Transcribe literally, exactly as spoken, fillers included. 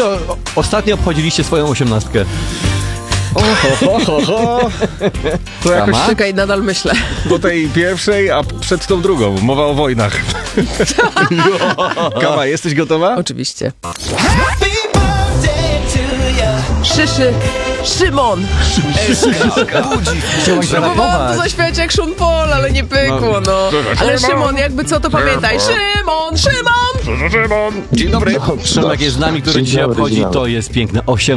Kiedy o- ostatnio obchodziliście swoją osiemnastkę? Oho, ho, ho, ho. To jakoś Sama? Czekaj, nadal myślę. do tej pierwszej, a przed tą drugą. Mowa o wojnach. Kawa, jesteś gotowa? Oczywiście. Szyszy. Szymon. Chciałeś Próbowałam to zaśpiewać jak Sean Paul, ale nie pykło, no. Ale Szymon, jakby co, to pamiętaj. Szymon, Szymon! Szymon! Dzień dobry. Przemek jest z nami, który Dzień dzisiaj dobry, obchodzi, dzień dobry. to jest piękne osiem.